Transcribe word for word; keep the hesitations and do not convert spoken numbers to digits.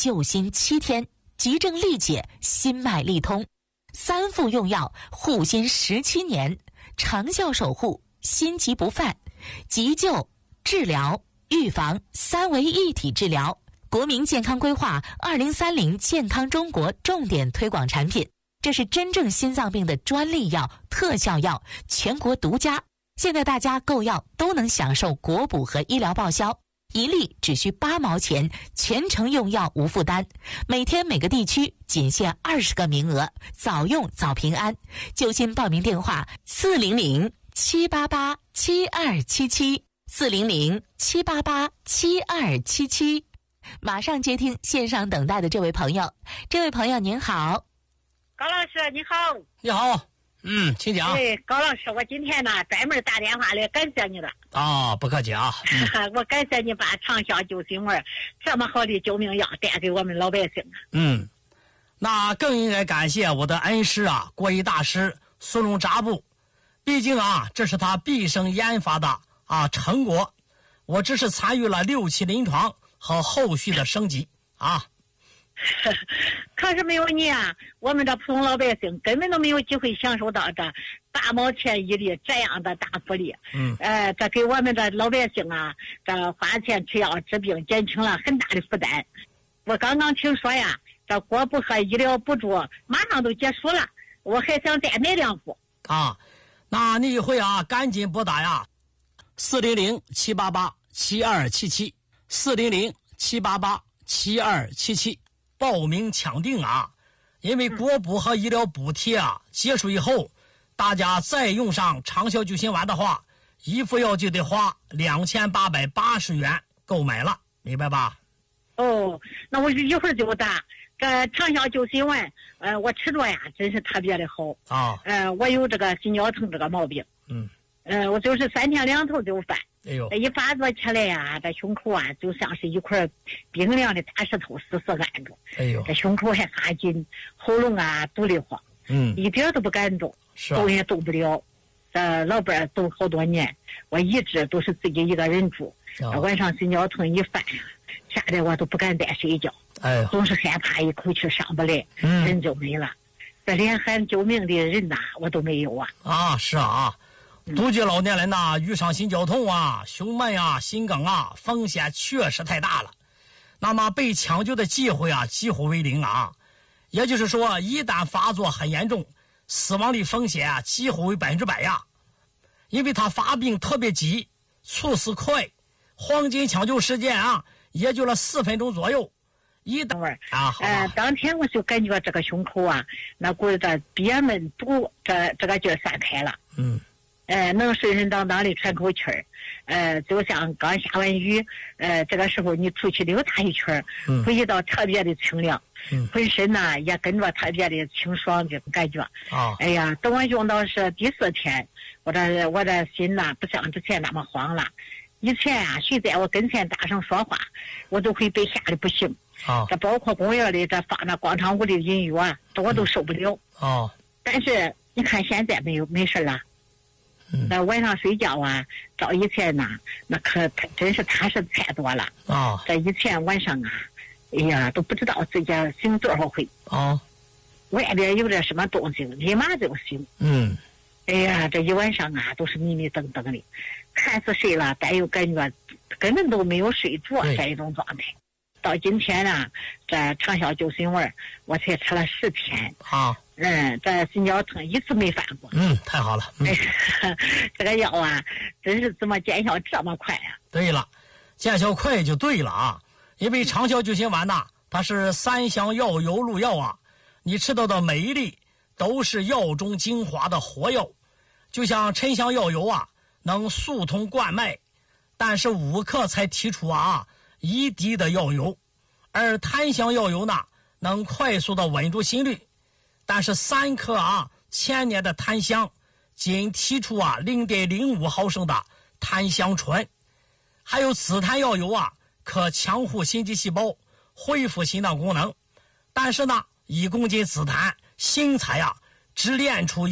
救心七天，急症力解，心脉力通。三副用药，护心十七年，长效守护，心急不犯，急救、治疗、预防三为一体治疗。国民健康规划二零三零健康中国重点推广产品，这是真正心脏病的专利药、特效药，全国独家。现在大家购药都能享受国补和医疗报销，一粒只需八毛钱，全程用药无负担。每天每个地区仅限二十个名额，早用早平安。救心报名电话：四零零七八八七二七七，四零零七八八七二七七。马上接听线上等待的这位朋友。这位朋友您好。 高老师你好。 你好，嗯，请讲。 对，高老师，我今天呢专门打电话来感谢你了。 啊，不客气啊。 嗯、我感谢你把长效救心丸这么好的救命药带给我们老百姓。 嗯，那更应该感谢我的恩师啊，国医大师苏荣扎布。毕竟啊，这是他毕生研发的啊成果，我只是参与了六期临床和后续的升级啊。 可是没有你啊，我们这普通老百姓根本都没有机会享受到这八毛钱一粒这样的大福利。 嗯， 呃，这给我们的老百姓啊，这花钱吃药治病减轻了很大的负担。我刚刚听说呀，这国补和医疗补助马上都结束了，我还想再买两副。 啊，那你一会啊，赶紧拨打呀，四零零七八八七二七七，四零零七八八七二七七。报名抢定啊！因为国补和医疗补贴啊结束以后，大家再用上长效救心丸的话，一副药就得花两千八百八十元购买了，明白吧？ 哦，那我一会儿就打。这长效救心丸，呃，我吃着呀，真是特别的好啊。 呃，我有这个心绞疼这个毛病， 嗯， 呃，我就是三天两头就犯。 哎呦， 一发作起来呀，这胸口啊，就像是一块冰凉的大石头死死按住。 哎呦， 这胸口还发紧，喉咙啊堵得慌， 嗯， 一点都不敢动， 是、啊、 动也动不了。这老伴儿走好多年，我一直都是自己一个人住。哦、晚上心绞疼一犯呀，吓得我都不敢再睡觉， 哎呦， 总是害怕一口气上不来， 嗯、 人就没了。这连喊救命的人呐，我都没有啊！ 啊，是啊。独居老年人呐，遇上心绞痛啊、胸闷啊、心梗啊，风险确实太大了。那么被抢救的机会啊，几乎为零啊。也就是说，一旦发作很严重，死亡率风险啊，几乎为百分之百呀。因为他发病特别急，猝死快，黄金抢救时间啊，也就了四分钟左右。一等会儿啊，好呃，当天我就感觉这个胸口啊，那股这憋闷堵，这这个劲儿散开了。 嗯。 呃，能顺顺当当的喘口气儿，呃，就像刚下完雨，呃，这个时候你出去溜达一圈， 嗯， 味道特别的清凉， 嗯， 浑身呢也跟着特别的清爽这种感觉。 啊， 哎呀，等我用到是第四天，我这我这心呐不像之前那么慌了。以前啊，谁在我跟前大声说话，我都会被吓得不行。 啊， 这包括公园里这放那广场舞的音乐啊，这我都受不了。 哦、 嗯，但是你看现在没有没事了。那晚上睡觉啊，照以前呐，那可真是踏实太多了啊！ 这以前晚上啊，哎呀，都不知道自己醒多少回啊！ 外边有点什么动静，立马就醒。 嗯， 哎呀，这一晚上啊，都是迷迷瞪瞪的，看似睡了，但又感觉根本都没有睡着这一种状态。到今天呢，这长效救心丸我才吃了十天啊。 嗯，这心绞疼一次没犯过。 嗯，太好了。嗯、 这个药啊，真是怎么见效这么快啊？ 对了，见效快就对了啊！因为长效救心丸呐，它是三香药油入药啊，你吃到的每一粒都是药中精华的活药。就像沉香药油啊，能速通冠脉，但是五克才提出啊一滴的药油，而檀香药油呢，能快速的稳住心率。但是三克啊，千年的檀香仅提出啊零点零五毫升的檀香醇，还有紫檀药油啊，可强护心肌细胞，恢复心脏功能。但是呢，一公斤紫檀新材啊，只炼出